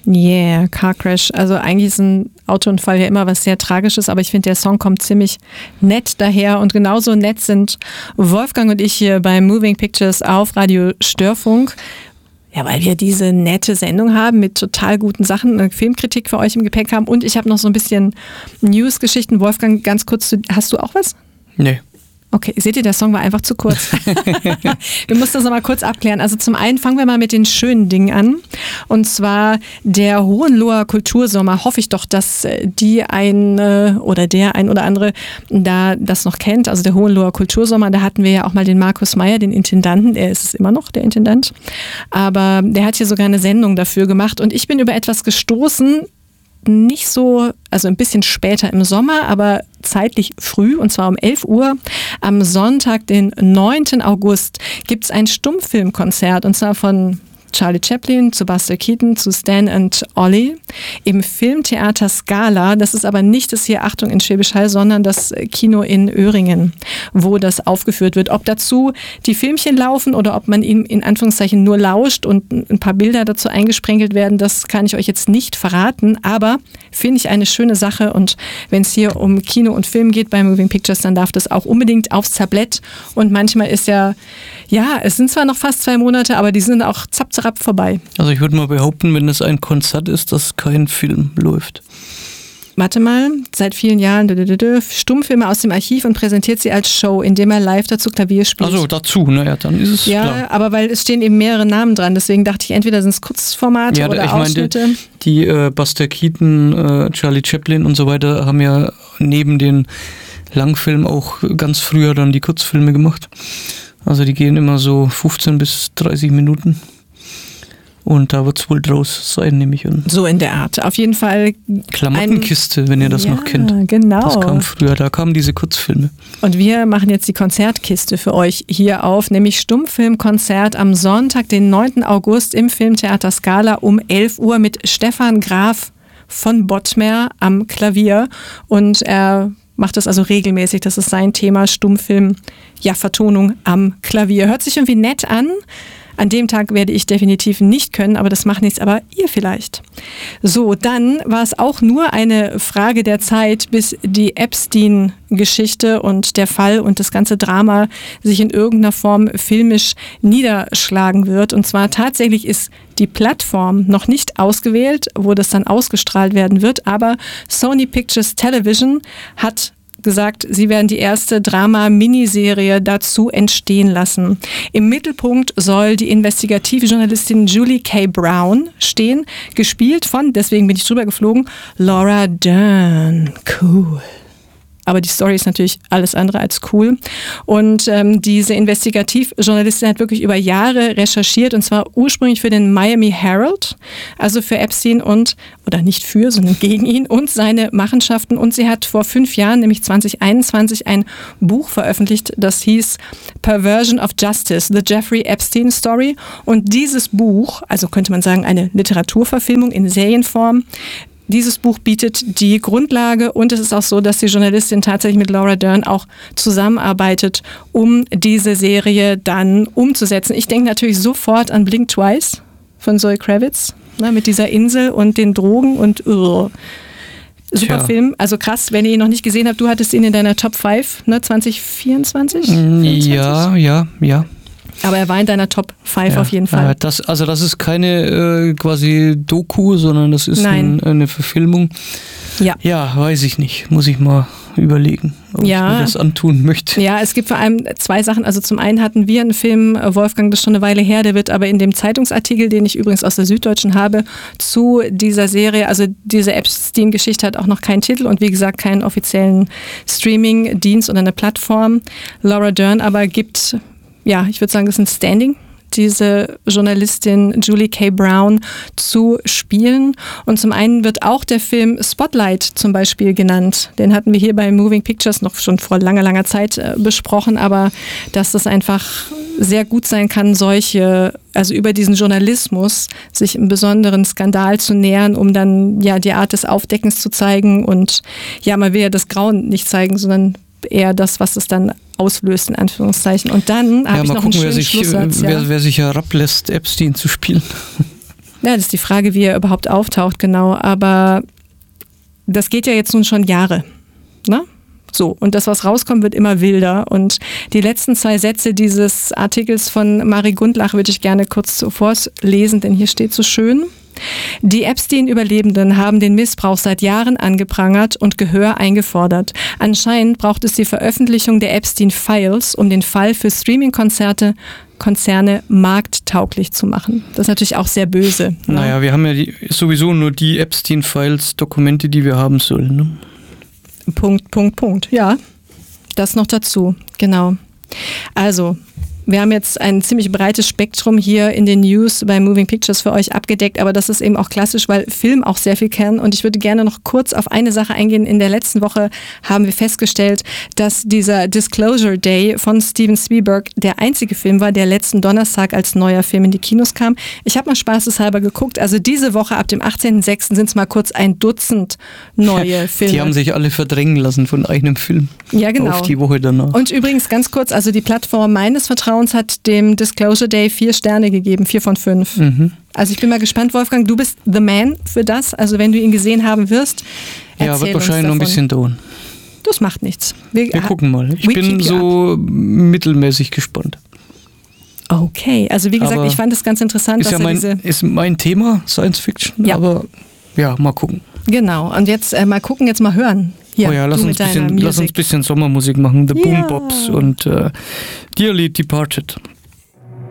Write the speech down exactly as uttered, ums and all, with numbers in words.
Yeah, Car Crash. Also eigentlich ist ein Autounfall ja immer was sehr Tragisches, aber ich finde, der Song kommt ziemlich nett daher und genauso nett sind Wolfgang und ich hier bei Moving Pictures auf Radio Störfunk. Ja, weil wir diese nette Sendung haben mit total guten Sachen, eine Filmkritik für euch im Gepäck haben und ich habe noch so ein bisschen News-Geschichten. Wolfgang, ganz kurz, hast du auch was? Nee. Okay, seht ihr, der Song war einfach zu kurz. Wir mussten das nochmal kurz abklären. Also zum einen fangen wir mal mit den schönen Dingen an. Und zwar der Hohenloher Kultursommer. Hoffe ich doch, dass die ein oder der ein oder andere da das noch kennt. Also der Hohenloher Kultursommer, da hatten wir ja auch mal den Markus Meyer, den Intendanten. Er ist es immer noch, der Intendant. Aber der hat hier sogar eine Sendung dafür gemacht. Und ich bin über etwas gestoßen, nicht so, also ein bisschen später im Sommer, aber zeitlich früh, und zwar um elf Uhr. Am Sonntag, den neunten August, gibt es ein Stummfilmkonzert, und zwar von Charlie Chaplin zu Buster Keaton zu Stan and Ollie im Filmtheater Scala. Das ist aber nicht das hier, Achtung, in Schwäbisch Hall, sondern das Kino in Öhringen, wo das aufgeführt wird. Ob dazu die Filmchen laufen oder ob man ihm in Anführungszeichen nur lauscht und ein paar Bilder dazu eingesprenkelt werden, das kann ich euch jetzt nicht verraten, aber finde ich eine schöne Sache, und wenn es hier um Kino und Film geht bei Moving Pictures, dann darf das auch unbedingt aufs Tablett, und manchmal ist ja, ja, es sind zwar noch fast zwei Monate, aber die sind auch zapp, zapp vorbei. Also ich würde mal behaupten, wenn es ein Konzert ist, dass kein Film läuft. Warte mal, seit vielen Jahren Stummfilme aus dem Archiv und präsentiert sie als Show, indem er live dazu Klavier spielt. Also dazu, naja, dann ist es ja, klar. Ja, aber weil es stehen eben mehrere Namen dran, deswegen dachte ich, entweder sind es Kurzformate ja, oder ich Ausschnitte. Meine, die äh, Buster Keaton, äh, Charlie Chaplin und so weiter haben ja neben den Langfilmen auch ganz früher dann die Kurzfilme gemacht. Also die gehen immer so fünfzehn bis dreißig Minuten. Und da wird es wohl draus sein, nehme ich an. So in der Art. Auf jeden Fall. Klamottenkiste, ein, wenn ihr das ja, noch kennt. Genau. Das kam früher, da kamen diese Kurzfilme. Und wir machen jetzt die Konzertkiste für euch hier auf, nämlich Stummfilmkonzert am Sonntag, den neunten August im Filmtheater Scala um elf Uhr mit Stefan Graf von Bottmer am Klavier. Und er macht das also regelmäßig. Das ist sein Thema, Stummfilm, ja, Vertonung am Klavier. Hört sich irgendwie nett an. An dem Tag werde ich definitiv nicht können, aber das macht nichts, aber ihr vielleicht. So, dann war es auch nur eine Frage der Zeit, bis die Epstein-Geschichte und der Fall und das ganze Drama sich in irgendeiner Form filmisch niederschlagen wird. Und zwar tatsächlich ist die Plattform noch nicht ausgewählt, wo das dann ausgestrahlt werden wird, aber Sony Pictures Television hat gesagt, sie werden die erste Drama-Miniserie dazu entstehen lassen. Im Mittelpunkt soll die investigative Journalistin Julie K. Brown stehen, gespielt von, deswegen bin ich drüber geflogen, Laura Dern. Cool. Aber die Story ist natürlich alles andere als cool. Und ähm, diese Investigativjournalistin hat wirklich über Jahre recherchiert, und zwar ursprünglich für den Miami Herald, also für Epstein und, oder nicht für, sondern gegen ihn und seine Machenschaften. Und sie hat vor fünf Jahren, nämlich zwanzig einundzwanzig, ein Buch veröffentlicht, das hieß Perversion of Justice, The Jeffrey Epstein Story. Und dieses Buch, also könnte man sagen eine Literaturverfilmung in Serienform, dieses Buch bietet die Grundlage, und es ist auch so, dass die Journalistin tatsächlich mit Laura Dern auch zusammenarbeitet, um diese Serie dann umzusetzen. Ich denke natürlich sofort an Blink Twice von Zoe Kravitz, ne, mit dieser Insel und den Drogen und uh, super Tja. Film. Also krass, wenn ihr ihn noch nicht gesehen habt, du hattest ihn in deiner Top fünf, ne, zwanzig vierundzwanzig? vierundzwanzig? Ja, ja, ja. Aber er war in deiner Top fünf ja, auf jeden Fall. Das, also das ist keine äh, quasi Doku, sondern das ist ein, eine Verfilmung. Ja. Ja, weiß ich nicht. Muss ich mal überlegen, ob ja. ich mir das antun möchte. Ja, es gibt vor allem zwei Sachen. Also zum einen hatten wir einen Film, Wolfgang, das ist schon eine Weile her, der wird aber in dem Zeitungsartikel, den ich übrigens aus der Süddeutschen habe, zu dieser Serie, also diese Epstein-Geschichte hat auch noch keinen Titel und wie gesagt keinen offiziellen Streaming-Dienst oder eine Plattform. Laura Dern aber gibt, ja, ich würde sagen, das ist ein Standing, diese Journalistin Julie K. Brown zu spielen. Und zum einen wird auch der Film Spotlight zum Beispiel genannt. Den hatten wir hier bei Moving Pictures noch schon vor langer, langer Zeit äh, besprochen, aber dass das einfach sehr gut sein kann, solche, also über diesen Journalismus sich einem besonderen Skandal zu nähern, um dann ja die Art des Aufdeckens zu zeigen. Und ja, man will ja das Grauen nicht zeigen, sondern eher das, was es dann auslöst, in Anführungszeichen. Und dann habe ja, ich noch gucken, einen schönen wer sich, Schlusssatz. Wer, ja. wer sich herablässt, Epstein zu spielen. Ja, das ist die Frage, wie er überhaupt auftaucht, genau. Aber das geht ja jetzt nun schon Jahre, ne? So, und das, was rauskommt, wird immer wilder. Und die letzten zwei Sätze dieses Artikels von Marie Gundlach würde ich gerne kurz vorlesen, denn hier steht so schön: Die Epstein-Überlebenden haben den Missbrauch seit Jahren angeprangert und Gehör eingefordert. Anscheinend braucht es die Veröffentlichung der Epstein-Files, um den Fall für Streaming-Konzerte Konzerne markttauglich zu machen. Das ist natürlich auch sehr böse. Ne? Naja, wir haben ja die, sowieso nur die Epstein-Files, Dokumente, die wir haben sollen. Ne? Punkt, Punkt, Punkt. Ja, das noch dazu. Genau. Also, wir haben jetzt ein ziemlich breites Spektrum hier in den News bei Moving Pictures für euch abgedeckt, aber das ist eben auch klassisch, weil Film auch sehr viel kann. Und ich würde gerne noch kurz auf eine Sache eingehen. In der letzten Woche haben wir festgestellt, dass dieser Disclosure Day von Steven Spielberg der einzige Film war, der letzten Donnerstag als neuer Film in die Kinos kam. Ich habe mal spaßeshalber geguckt. Also diese Woche ab dem achtzehnten sechsten sind es mal kurz ein Dutzend neue Filme. Die haben sich alle verdrängen lassen von einem Film. Ja, genau. Auf die Woche danach. Und übrigens ganz kurz, also die Plattform meines Vertrauens hat dem Disclosure Day vier Sterne gegeben, vier von fünf. Mhm. Also ich bin mal gespannt, Wolfgang, du bist the man für das. Also wenn du ihn gesehen haben wirst, erzähl Ja, wird uns wahrscheinlich noch ein bisschen dauern. Das macht nichts. Wir, Wir gucken mal. Ich bin so mittelmäßig gespannt. Okay, also wie gesagt, aber ich fand es ganz interessant, ist dass ja mein, er diese... ist mein Thema, Science Fiction, ja. aber ja, mal gucken. Genau, und jetzt äh, mal gucken, jetzt mal hören. Hier, oh ja, lass uns ein bisschen, lass uns bisschen Sommermusik machen. The ja. Boom Bops und äh, Dearly Departed.